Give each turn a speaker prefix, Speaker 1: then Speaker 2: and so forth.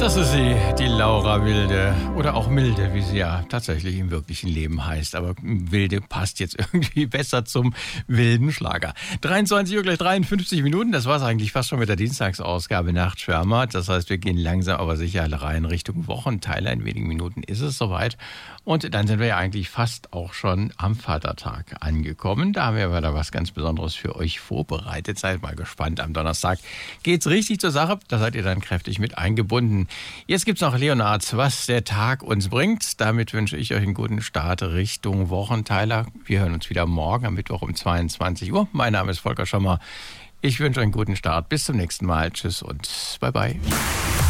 Speaker 1: Das ist sie, die Laura Wilde. Oder auch Milde, wie sie ja tatsächlich im wirklichen Leben heißt. Aber Wilde passt jetzt irgendwie besser zum wilden Schlager. 23 Uhr gleich 53 Minuten. Das war es eigentlich fast schon mit der Dienstagsausgabe Nachtschwärmer. Das heißt, wir gehen langsam aber sicher rein Richtung Wochenteiler. In wenigen Minuten ist es soweit. Und dann sind wir ja eigentlich fast auch schon am Vatertag angekommen. Da haben wir aber da was ganz Besonderes für euch vorbereitet. Seid mal gespannt. Am Donnerstag geht's richtig zur Sache. Da seid ihr dann kräftig mit eingebunden. Jetzt gibt's noch Leonards, was der Tag uns bringt. Damit wünsche ich euch einen guten Start Richtung Wochenteiler. Wir hören uns wieder morgen am Mittwoch um 22 Uhr. Mein Name ist Volker Schommer. Ich wünsche euch einen guten Start. Bis zum nächsten Mal. Tschüss und bye bye.